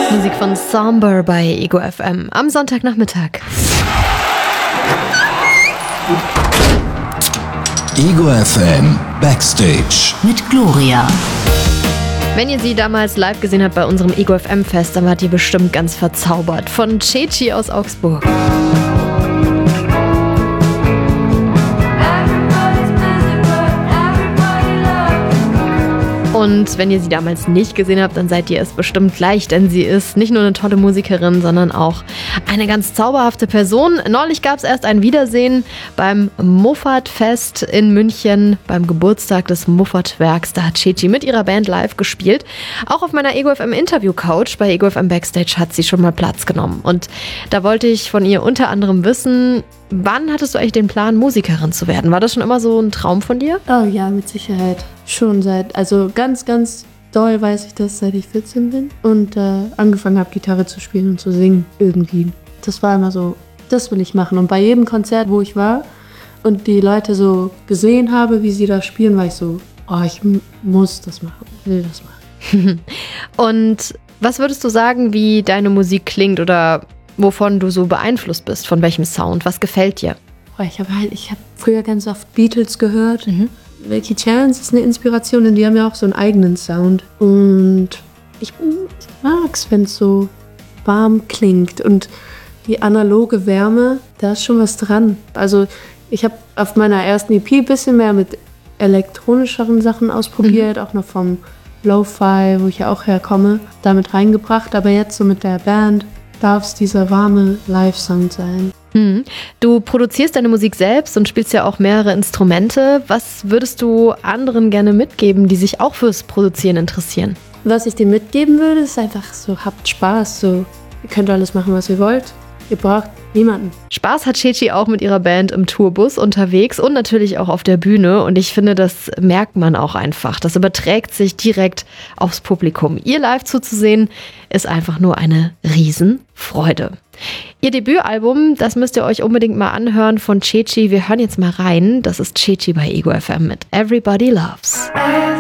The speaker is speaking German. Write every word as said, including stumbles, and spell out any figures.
Musik von Somber bei Ego F M am Sonntagnachmittag. Ego F M Backstage mit Gloria. Wenn ihr sie damals live gesehen habt bei unserem Ego F M Fest, dann wart ihr bestimmt ganz verzaubert. Von Ceci aus Augsburg. Und wenn ihr sie damals nicht gesehen habt, dann seid ihr es bestimmt gleich, denn sie ist nicht nur eine tolle Musikerin, sondern auch eine ganz zauberhafte Person. Neulich gab es erst ein Wiedersehen beim Muffat-Fest in München, beim Geburtstag des Muffat-Werks. Da hat Ceci mit ihrer Band live gespielt. Auch auf meiner Ego F M Interview-Couch bei Ego F M Backstage hat sie schon mal Platz genommen. Und da wollte ich von ihr unter anderem wissen, wann hattest du eigentlich den Plan, Musikerin zu werden? War das schon immer so ein Traum von dir? Oh ja, mit Sicherheit. Schon seit, also ganz, ganz doll weiß ich das, seit ich vierzehn bin und äh, angefangen habe, Gitarre zu spielen und zu singen irgendwie. Das war immer so, das will ich machen. Und bei jedem Konzert, wo ich war und die Leute so gesehen habe, wie sie da spielen, war ich so, oh, ich m- muss das machen, will das machen. Und was würdest du sagen, wie deine Musik klingt oder wovon du so beeinflusst bist? Von welchem Sound? Was gefällt dir? Oh, ich habe halt, ich habe früher ganz oft Beatles gehört. Mhm. Milky Chance ist eine Inspiration und die haben ja auch so einen eigenen Sound. Und ich, ich mag's, wenn es so warm klingt und die analoge Wärme, da ist schon was dran. Also ich habe auf meiner ersten E P ein bisschen mehr mit elektronischeren Sachen ausprobiert, mhm. auch noch vom Lo-Fi, wo ich ja auch herkomme, damit reingebracht. Aber jetzt so mit der Band darf es dieser warme Live-Sound sein. Hm. Du produzierst deine Musik selbst und spielst ja auch mehrere Instrumente. Was würdest du anderen gerne mitgeben, die sich auch fürs Produzieren interessieren? Was ich dir mitgeben würde, ist einfach so, habt Spaß. So, ihr könnt alles machen, was ihr wollt. Ihr braucht niemanden. Spaß hat Ceci auch mit ihrer Band im Tourbus unterwegs und natürlich auch auf der Bühne. Und ich finde, das merkt man auch einfach. Das überträgt sich direkt aufs Publikum. Ihr live zuzusehen, ist einfach nur eine Riesenfreude. Ihr Debütalbum, das müsst ihr euch unbedingt mal anhören von Ceci. Wir hören jetzt mal rein. Das ist Ceci bei Ego F M mit Everybody Loves.